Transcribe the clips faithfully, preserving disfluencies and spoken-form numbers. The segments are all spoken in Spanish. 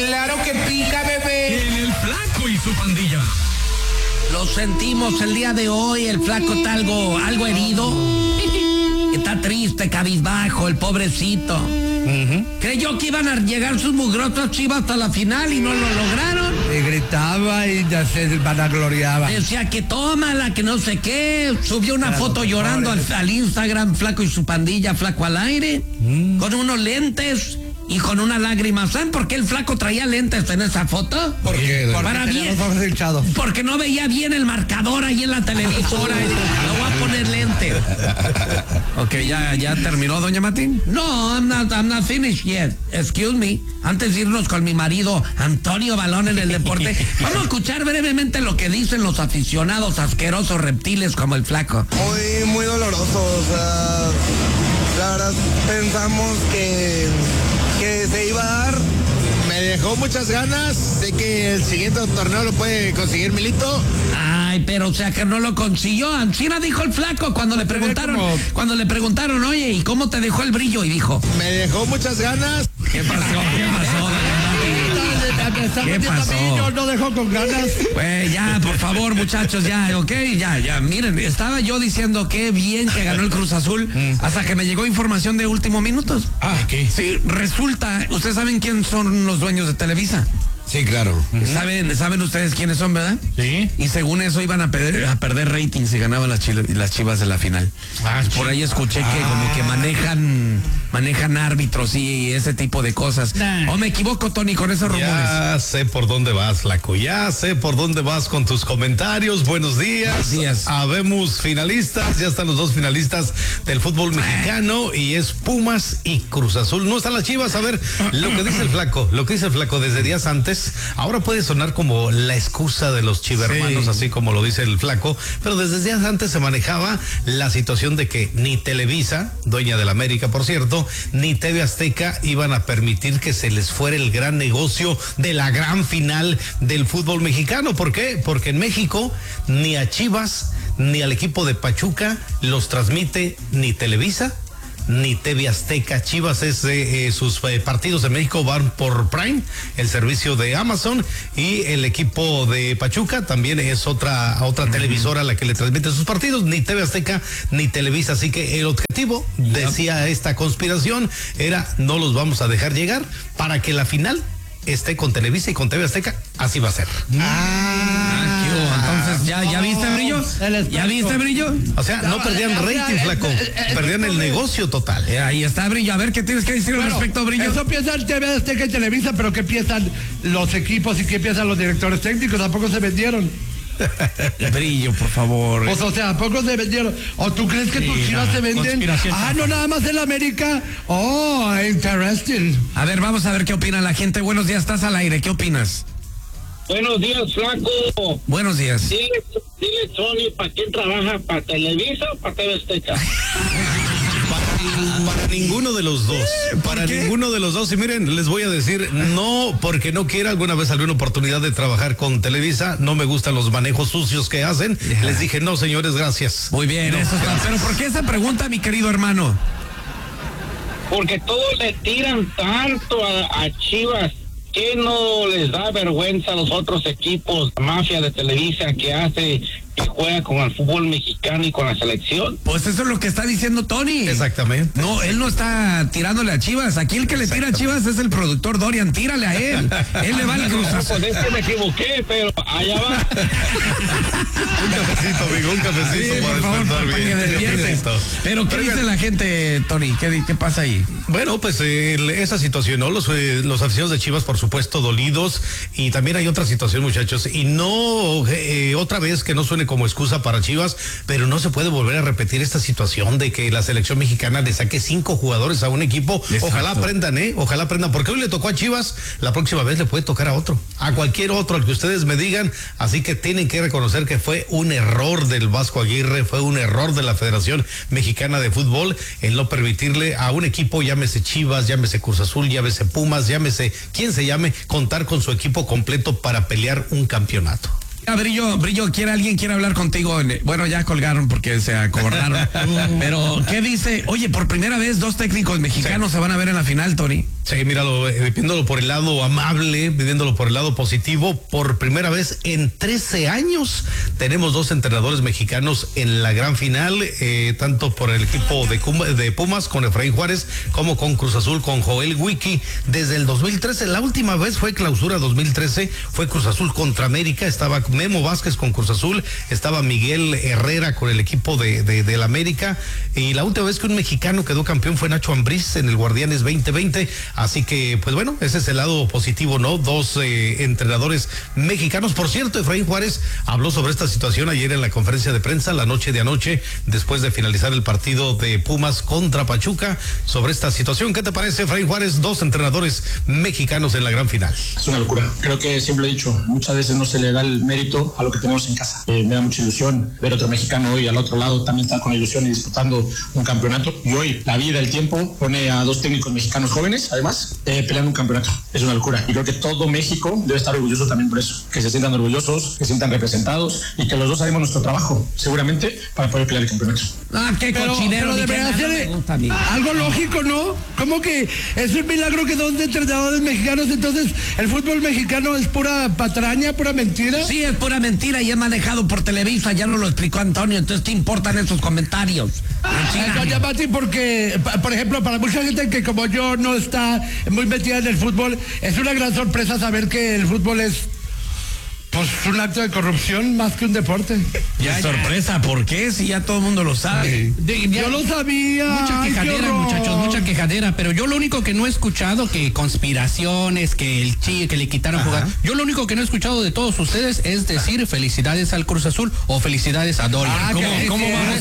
Claro que pica, bebé. En el Flaco y su pandilla. Lo sentimos el día de hoy, el Flaco está algo, algo herido. Está triste, cabizbajo, el pobrecito. Uh-huh. Creyó que iban a llegar sus mugrosos Chivas hasta la final y no lo lograron. Y gritaba y ya se vanagloriaba. Decía que tómala, que no sé qué. Subió una Para foto llorando al, al Instagram, Flaco y su pandilla, Flaco al aire, mm. con unos lentes y con una lágrima. ¿Saben por qué el Flaco traía lentes en esa foto? ¿Por qué? Para bien, porque no veía bien el marcador ahí en la televisora. Lo voy a poner lentes. Ok, ¿ya, ya terminó, doña Matín? No, I'm not, I'm not finished yet. Excuse me. Antes de irnos con mi marido Antonio Balón en el deporte, vamos a escuchar brevemente lo que dicen los aficionados asquerosos reptiles como el Flaco. Muy, muy doloroso. O sea, la verdad pensamos que... que se iba a dar. Me dejó muchas ganas. Sé que el siguiente torneo lo puede conseguir Milito. Ay, pero o sea que no lo consiguió. Ancina dijo el Flaco cuando le preguntaron, como... cuando le preguntaron, oye, ¿y cómo te dejó el brillo? Y dijo, me dejó muchas ganas. ¿Qué pasó? ¿Qué pasó? ¿Qué pasó? No dejó con ganas. Pues ya, por favor, muchachos, ya, ok, ya, ya. Miren, estaba yo diciendo que bien que ganó el Cruz Azul mm. hasta que me llegó información de último minutos. Ah, ¿qué? Sí, resulta, ustedes saben quién son los dueños de Televisa. Sí, claro. Uh-huh. ¿Saben, saben ustedes quiénes son, verdad? Sí. Y según eso iban a perder, a perder rating si ganaban las, chile, las Chivas de la final. Ah, por ahí escuché ah. que como que manejan manejan árbitros y ese tipo de cosas. Nah. ¿O me equivoco, Tony, con esos rumores? Ya sé por dónde vas, Flaco. Ya sé por dónde vas con tus comentarios. Buenos días. Buenos días. Habemos finalistas. Ya están los dos finalistas del fútbol mexicano y es Pumas y Cruz Azul. No están las Chivas. A ver, lo que dice el Flaco, lo que dice el Flaco desde días antes. Ahora puede sonar como la excusa de los chivermanos, sí. así como lo dice el Flaco, pero desde días antes se manejaba la situación de que ni Televisa, dueña de la América, por cierto, ni T V Azteca iban a permitir que se les fuera el gran negocio de la gran final del fútbol mexicano. ¿Por qué? Porque en México ni a Chivas ni al equipo de Pachuca los transmite ni Televisa ni T V Azteca. Chivas es eh, eh, sus eh, partidos en México van por Prime, el servicio de Amazon, y el equipo de Pachuca también es otra otra uh-huh. televisora la que le transmite sus partidos, ni T V Azteca ni Televisa. Así que el objetivo, yep. decía esta conspiración, era no los vamos a dejar llegar para que la final esté con Televisa y con T V Azteca. Así va a ser. Ah, entonces, ¿ya, ya viste, Brillo? ¿Ya viste, Brillo? O sea, no perdían rating, Flaco. Perdían el negocio total. Eh, ahí está, Brillo. A ver, ¿qué tienes que decir al bueno, respecto, Brillo? Eso piensan T V Azteca y Televisa, pero ¿qué piensan los equipos y qué piensan los directores técnicos? Tampoco se vendieron. Brillo, por favor. Pues, o sea, ¿a poco se vendieron? ¿O tú crees que sí, tus Chivas se venden? Ah, no, nada más en América. Oh, interesting. A ver, vamos a ver qué opina la gente. Buenos días, estás al aire. ¿Qué opinas? Buenos días, Flaco. Buenos días. Dile, dile Tony, ¿para quién trabaja? ¿Para Televisa o para T V Azteca? Para ninguno de los dos, para qué? ninguno de los dos. Y miren, les voy a decir, no porque no quiera. Alguna vez alguna oportunidad de trabajar con Televisa, no me gustan los manejos sucios que hacen. Yeah. Les dije, no, señores, gracias. Muy bien, no, eso está. Pero ¿por qué esa pregunta, mi querido hermano? Porque todos le tiran tanto a, a Chivas. ¿Qué no les da vergüenza a los otros equipos, la mafia de Televisa que hace, que juega con el fútbol mexicano y con la selección? Pues eso es lo que está diciendo Tony. Exactamente. No, él no está tirándole a Chivas. Aquí el que le tira a Chivas es el productor Dorian. Tírale a él. Él le va al Cruz Azul. Pues es que me equivoqué, pero allá va. Un cafecito, amigo, un cafecito sí, para por despertar favor, bien. bien. Pero ¿qué dice la gente, Tony? ¿Qué, qué pasa ahí? Bueno, pues eh, esa situación, ¿no? Los, eh, los aficionados de Chivas, por supuesto, dolidos. Y también hay otra situación, muchachos. Y no, eh, otra vez que no suene como excusa para Chivas, pero no se puede volver a repetir esta situación de que la selección mexicana le saque cinco jugadores a un equipo. Exacto. Ojalá aprendan, ¿eh? Ojalá aprendan. Porque hoy le tocó a Chivas, la próxima vez le puede tocar a otro. A cualquier otro, al que ustedes me digan. Así que tienen que reconocer que fue un error del Vasco Aguirre, fue un error de la Federación Mexicana de Fútbol el no permitirle a un equipo, llámese Chivas, llámese Cruz Azul, llámese Pumas, llámese quien se llame, contar con su equipo completo para pelear un campeonato. Brillo, Brillo, ¿quiere alguien quiere hablar contigo? Bueno, ya colgaron porque se acobardaron. Pero, ¿qué dice? Oye, por primera vez dos técnicos mexicanos sí. se van a ver en la final, Tony. Sí, míralo, eh, viéndolo por el lado amable, viéndolo por el lado positivo, por primera vez en trece años tenemos dos entrenadores mexicanos en la gran final, eh, tanto por el equipo de, Cuma, de Pumas con Efraín Juárez, como con Cruz Azul con Joel Wiki. Desde el dos mil trece, la última vez fue clausura dos mil trece, fue Cruz Azul contra América, estaba Memo Vázquez con Cruz Azul, estaba Miguel Herrera con el equipo de, de, de la América, y la última vez que un mexicano quedó campeón fue Nacho Ambriz en el Guardianes veinte veinte. Así que, pues bueno, ese es el lado positivo, ¿no? Dos eh, entrenadores mexicanos. Por cierto, Efraín Juárez habló sobre esta situación ayer en la conferencia de prensa, la noche de anoche, después de finalizar el partido de Pumas contra Pachuca, sobre esta situación. ¿Qué te parece, Efraín Juárez? Dos entrenadores mexicanos en la gran final. Es una locura. Creo que siempre he dicho, muchas veces no se le da el mérito a lo que tenemos en casa. Eh, me da mucha ilusión ver otro mexicano hoy al otro lado también estar con ilusión y disputando un campeonato. Y hoy la vida, el tiempo, pone a dos técnicos mexicanos jóvenes, además, Eh, peleando un campeonato. Es una locura. Y creo que todo México debe estar orgulloso también por eso. Que se sientan orgullosos, que se sientan representados y que los dos haremos nuestro trabajo, seguramente, para poder pelear el campeonato. Ah, qué Pero, cochinero. pero debería ser algo lógico, ¿no? Como que es un milagro que dos entrenadores mexicanos, entonces el fútbol mexicano es pura patraña, pura mentira. Sí, es pura mentira y es manejado por Televisa, ya nos lo explicó Antonio, entonces ¿qué importan esos comentarios? Doña Mati, porque, por ejemplo, para mucha gente que como yo no está muy metida en el fútbol, es una gran sorpresa saber que el fútbol es pues un acto de corrupción más que un deporte. Ya, sorpresa, ¿por qué? Si ya todo el mundo lo sabe. De, yo lo sabía. Mucha quejadera, muchachos, mucha quejadera, pero yo lo único que no he escuchado, que conspiraciones, que el chi, que le quitaron jugar, yo lo único que no he escuchado de todos ustedes es decir felicidades al Cruz Azul o felicidades a Dorian. Ah, ¿Cómo, ¿cómo vamos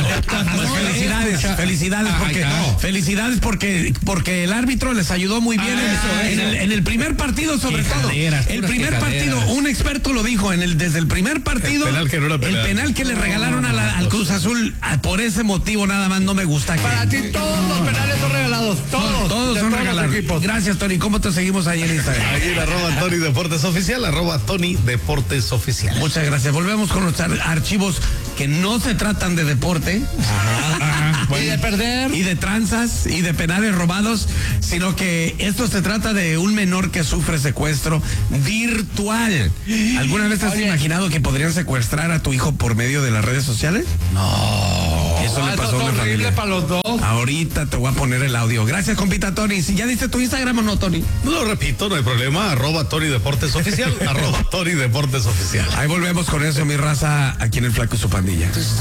a pues felicidades, felicidades porque, no, felicidades porque, porque el árbitro les ayudó muy bien ah, en, en, el, en el primer partido, sobre todo. El primer partido, un experto lo dijo, en el desde el primer partido, el penal que, no era penal. El penal que le regalaron a la, al Cruz Azul, por ese motivo nada más no me gusta. Para ti todos los penales son regalados, todos. Todos son regalados. Gracias, Tony. ¿Cómo te seguimos ahí en Instagram? Ahí en arroba Tony Deportes Oficial, arroba Tony Deportes Oficial. Muchas gracias. Volvemos con los archivos que no se tratan de deporte. Ajá, ajá. Bueno, y de perder. Y de tranzas y de penales robados, sino que esto se trata de un menor que sufre secuestro virtual. ¿Alguna vez has Oye. imaginado que podrían secuestrar a tu hijo por medio de las redes sociales? No. Eso no, le pasó a una familia. Para los dos. Ahorita te voy a poner el audio. Gracias, compita Tony. Si ya diste tu Instagram o no, Tony. No lo repito, no hay problema. Arroba Tony Deportes Oficial. Arroba Tony Deportes Oficial. Ahí volvemos con eso, mi raza, aquí en el Flaco y su pandilla.